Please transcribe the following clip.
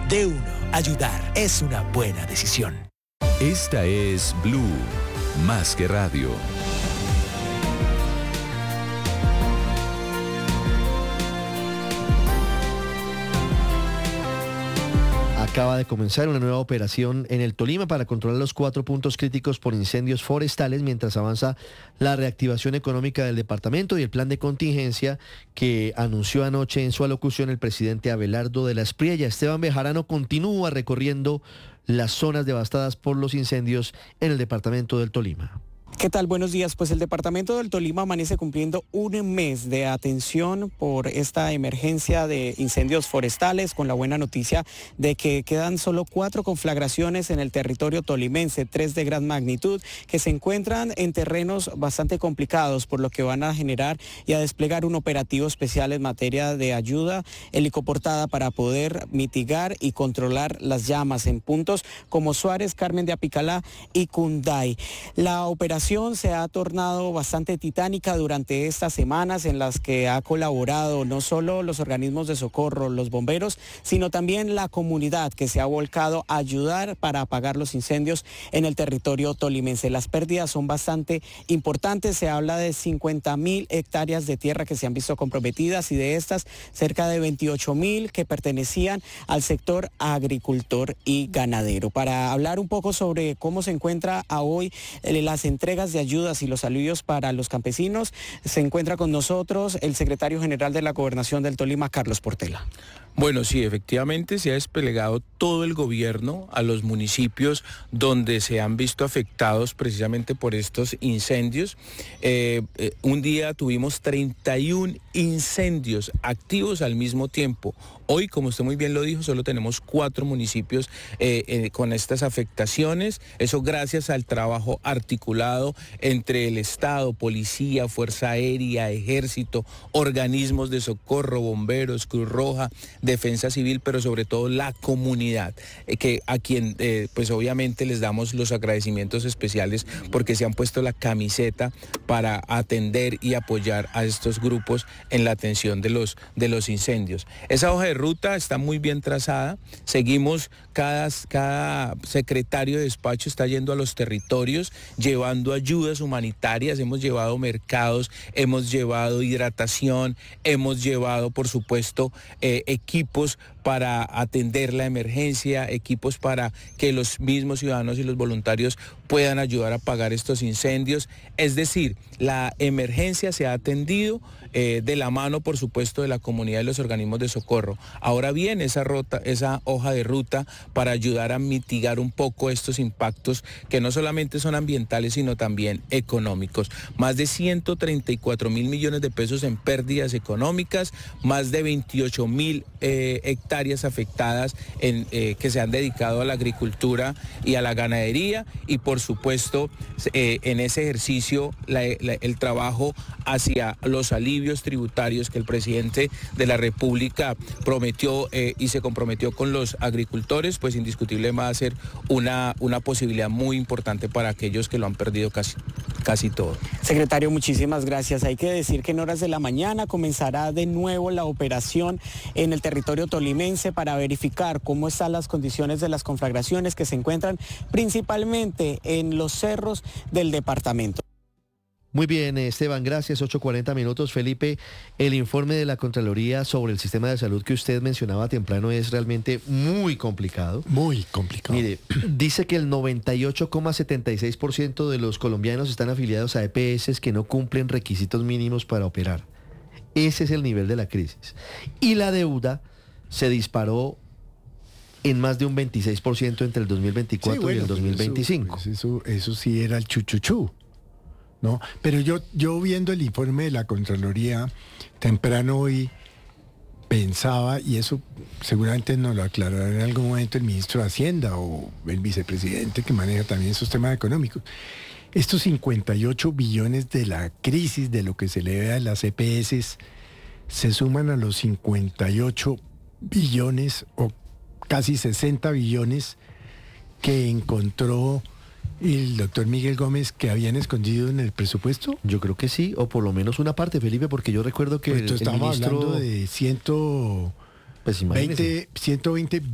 De uno, ayudar es una buena decisión. Esta es Blue, más que radio. Acaba de comenzar una nueva operación en el Tolima para controlar los 4 puntos críticos por incendios forestales mientras avanza la reactivación económica del departamento y el plan de contingencia que anunció anoche en su alocución el presidente Abelardo de la Espriella. Esteban Bejarano continúa recorriendo las zonas devastadas por los incendios en el departamento del Tolima. ¿Qué tal? Buenos días. Pues el departamento del Tolima amanece cumpliendo un mes de atención por esta emergencia de incendios forestales, con la buena noticia de que quedan solo 4 conflagraciones en el territorio tolimense, 3 de gran magnitud, que se encuentran en terrenos bastante complicados, por lo que van a generar y a desplegar un operativo especial en materia de ayuda helicoportada para poder mitigar y controlar las llamas en puntos como Suárez, Carmen de Apicalá y Cunday. La operación se ha tornado bastante titánica durante estas semanas en las que ha colaborado no solo los organismos de socorro, los bomberos, sino también la comunidad que se ha volcado a ayudar para apagar los incendios en el territorio tolimense. Las pérdidas son bastante importantes, se habla de 50.000 hectáreas de tierra que se han visto comprometidas y de estas cerca de 28.000 que pertenecían al sector agricultor y ganadero. Para hablar un poco sobre cómo se encuentra a hoy las entregas de ayudas y los alivios para los campesinos, se encuentra con nosotros el secretario general de la Gobernación del Tolima, Carlos Portela. Bueno, sí, efectivamente se ha desplegado todo el gobierno a los municipios donde se han visto afectados precisamente por estos incendios. Un día tuvimos 31 incendios activos al mismo tiempo. Hoy, como usted muy bien lo dijo, solo tenemos 4 municipios con estas afectaciones. Eso gracias al trabajo articulado entre el Estado, Policía, Fuerza Aérea, Ejército, organismos de socorro, bomberos, Cruz Roja, Defensa Civil, pero sobre todo la comunidad, a quien pues obviamente les damos los agradecimientos especiales porque se han puesto la camiseta para atender y apoyar a estos grupos en la atención de los incendios. Esa hoja de ruta está muy bien trazada. Seguimos, cada secretario de despacho está yendo a los territorios, llevando ayudas humanitarias, hemos llevado mercados, hemos llevado hidratación, hemos llevado, por supuesto, equipos para atender la emergencia, equipos para que los mismos ciudadanos y los voluntarios puedan ayudar a apagar estos incendios. Es decir, la emergencia se ha atendido de la mano, por supuesto, de la comunidad y los organismos de socorro. Ahora viene esa hoja de ruta para ayudar a mitigar un poco estos impactos que no solamente son ambientales, sino también económicos. Más de 134.000 millones de pesos en pérdidas económicas, más de 28.000 hectáreas afectadas que se han dedicado a la agricultura y a la ganadería, y por supuesto en ese ejercicio el trabajo hacia los alivios tributarios que el presidente de la República prometió y se comprometió con los agricultores, pues indiscutible va a ser una posibilidad muy importante para aquellos que lo han perdido casi todo. Secretario, muchísimas gracias. Hay que decir que en horas de la mañana comenzará de nuevo la operación en el territorio tolimense para verificar cómo están las condiciones de las conflagraciones que se encuentran principalmente en los cerros del departamento. Muy bien, Esteban, gracias. 8:40 minutos. Felipe, el informe de la Contraloría sobre el sistema de salud que usted mencionaba temprano es realmente muy complicado. Muy complicado. Mire, dice que el 98,76% de los colombianos están afiliados a EPS que no cumplen requisitos mínimos para operar. Ese es el nivel de la crisis. Y la deuda se disparó en más de un 26% entre el 2024 y el 2025. Eso sí era el chuchuchú, ¿no? Pero yo viendo el informe de la Contraloría temprano hoy pensaba, y eso seguramente nos lo aclarará en algún momento el ministro de Hacienda o el vicepresidente que maneja también esos temas económicos, estos 58 billones de la crisis de lo que se le debe a las EPS se suman a los 58 billones o casi 60 billones que encontró el doctor Miguel Gómez que habían escondido en el presupuesto. Yo creo que sí, o por lo menos una parte, Felipe, porque yo recuerdo que pues el ministro... hablando de 120